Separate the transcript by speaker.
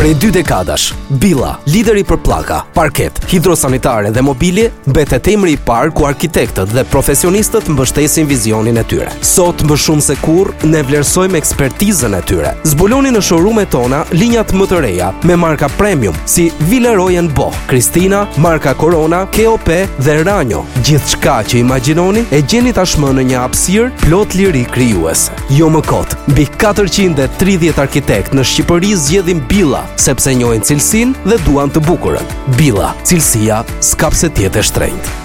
Speaker 1: Prej 2 dekadash, Billa, lideri për pllaka, parket, hidrosanitare dhe mobilje, betet emri I parë ku arkitektët dhe profesionistët mbështesin vizionin e tyre. Sot më shumë se kurrë ne vlerësojmë ekspertizën e tyre. Zbuloni në showroom-et tona linjat më të reja me marka premium si Villeroy & Boch, Cristina, marka Corona, KOP dhe Ranjo. Gjithçka që imagjinoni e gjeni tashmë në një hapësirë plot liri krijuese. Jo më kot, mbi 430 arkitekt në Shqipëri zgjedhin Billa, sepse njohin cilësinë dhe duan të bukurën. Billa, cilësia s'ka pse të jetë e shtrenjtë.